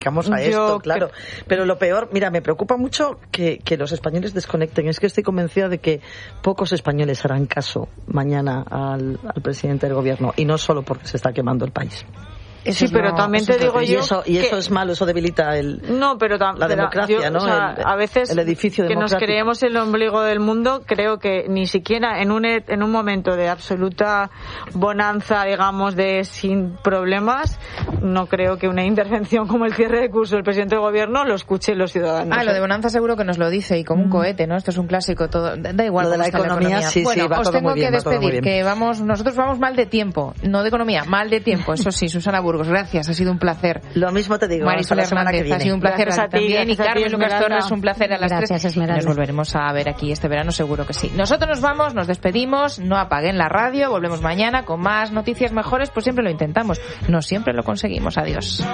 dedicamos a esto, claro. Pero lo peor, mira, me preocupa mucho que los españoles desconecten. Es que estoy convencida de que pocos españoles harán caso mañana al presidente del gobierno, y no solo porque se está quemando el país. Sí, pero también te digo yo y eso es malo, eso debilita la democracia, ¿no? O sea, a veces el edificio que democrático. Nos creemos el ombligo del mundo, creo que ni siquiera en un momento de absoluta bonanza, digamos, de sin problemas, no creo que una intervención como el cierre de curso del presidente del gobierno lo escuchen los ciudadanos. Lo de bonanza seguro que nos lo dice, y como un cohete, ¿no? Esto es un clásico, todo, da igual. Lo de la economía, sí, bueno, va os todo tengo muy bien, que despedir, que nosotros vamos mal de tiempo, no de economía, mal de tiempo, eso sí. Susana Burgos, gracias, ha sido un placer. Lo mismo te digo. Marisol Hernández, ha sido un placer gracias a ti, también. Y Carmen Lucas Torres, un placer a las gracias, 3. Esmeralda. Nos volveremos a ver aquí este verano, seguro que sí. Nosotros nos vamos, nos despedimos, no apaguen la radio, volvemos mañana con más noticias mejores, pues siempre lo intentamos, no siempre lo conseguimos. Adiós.